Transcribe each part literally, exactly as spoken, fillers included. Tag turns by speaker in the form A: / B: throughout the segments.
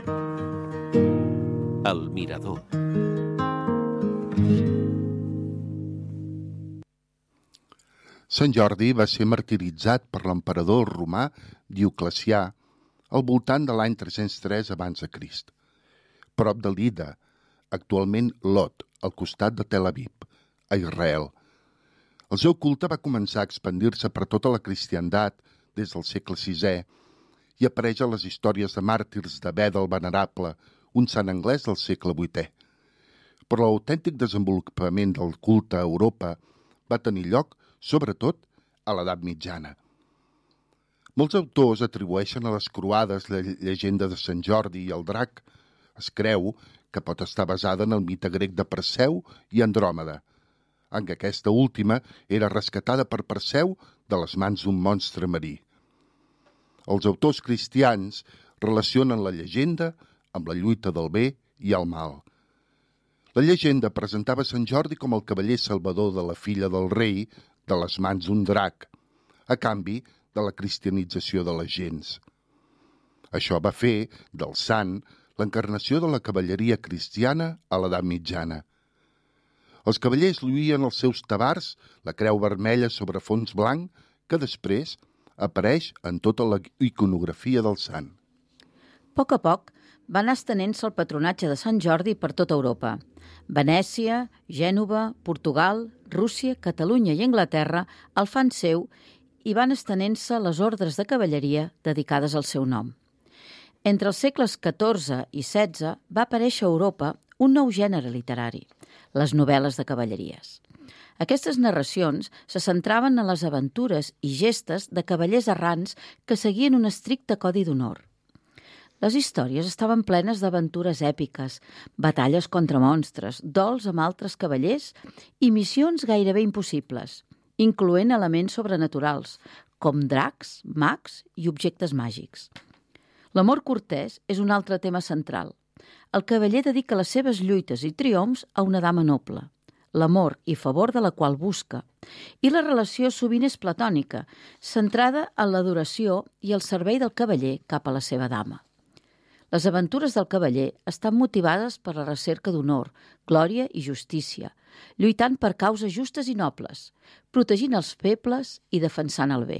A: El Mirador.
B: Sant Jordi va ser martiritzat per l'emperador romà Dioclecià al voltant de l'any tres-cents tres abans de Crist, prop de Lida, actualment Lod, al costat de Tel Aviv, a Israel. El seu culte va començar a expandir-se per tota la cristiandat des del segle sisè i apareix a les històries de màrtirs de Beda el Venerable, un sant anglès del segle vuitè. Però l'autèntic desenvolupament del culte a Europa va tenir lloc, sobretot, a l'edat mitjana. Molts autors atribueixen a les croades la llegenda de Sant Jordi i el drac. Es creu que pot estar basada en el mite grec de Perseu i Andròmeda, en què aquesta última era rescatada per Perseu de les mans d'un monstre marí. Els autors cristians relacionen la llegenda amb la lluita del bé i el mal. La llegenda presentava Sant Jordi com el cavaller salvador de la filla del rei de les mans d'un drac, a canvi de la cristianització de les gens. Això va fer del sant l'encarnació de la cavalleria cristiana a l'edat mitjana. Els cavallers lluïen els seus tabars, la creu vermella sobre fons blanc, que després apareix en tota la iconografia del sant.
C: A poc a poc va anar estenent-se el patronatge de Sant Jordi per tota Europa. Venècia, Gènova, Portugal, Rússia, Catalunya i Anglaterra el fan seu i van estenent-se les ordres de cavalleria dedicades al seu nom. Entre els segles catorze i setze va aparèixer a Europa un nou gènere literari, les novel·les de cavalleries. Aquestes narracions se centraven en les aventures i gestes de cavallers errants que seguien un estricte codi d'honor. Les històries estaven plenes d'aventures èpiques, batalles contra monstres, dols amb altres cavallers i missions gairebé impossibles, incloent elements sobrenaturals, com dracs, mags i objectes màgics. L'amor cortès és un altre tema central. El cavaller dedica les seves lluites i triomfs a una dama noble, l'amor i favor de la qual busca, i la relació sovint és platònica, centrada en l'adoració i el servei del cavaller cap a la seva dama. Les aventures del cavaller estan motivades per la recerca d'honor, glòria i justícia, lluitant per causes justes i nobles, protegint els febles i defensant el bé.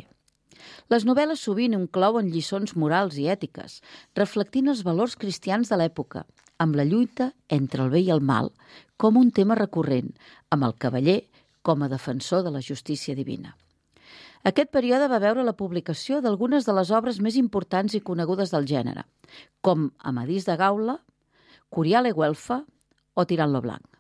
C: Les novel·les sovint inclouen lliçons morals i ètiques, reflectint els valors cristians de l'època, amb la lluita entre el bé i el mal com un tema recurrent, amb el cavaller com a defensor de la justícia divina. Aquest període va veure la publicació d'algunes de les obres més importants i conegudes del gènere, com Amadís de Gaula, Curial e Güelfa o Tirant lo Blanc.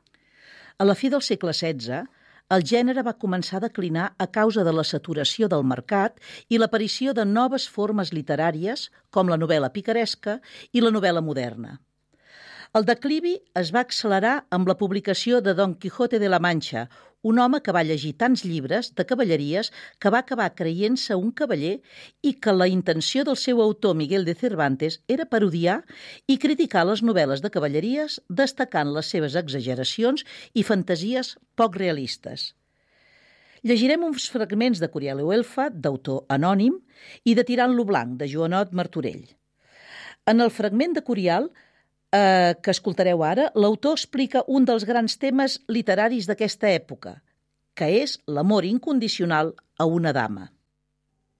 D: A la fi del segle setze, el gènere va començar a declinar a causa de la saturació del mercat i l'aparició de noves formes literàries, com la novel·la picaresca i la novel·la moderna. El declivi es va accelerar amb la publicació de Don Quijote de la Mancha, un home que va llegir tants llibres de cavalleries que va acabar creient-se un cavaller i que la intenció del seu autor Miguel de Cervantes era parodiar i criticar les novel·les de cavalleries, destacant les seves exageracions i fantasies poc realistes. Llegirem uns fragments de Curial e Güelfa, d'autor anònim, i de Tirant lo Blanc, de Joanot Martorell. En el fragment de Curial, Eh, que escoltareu ara, l'autor explica un dels grans temes literaris d'aquesta època, que és l'amor incondicional a una dama.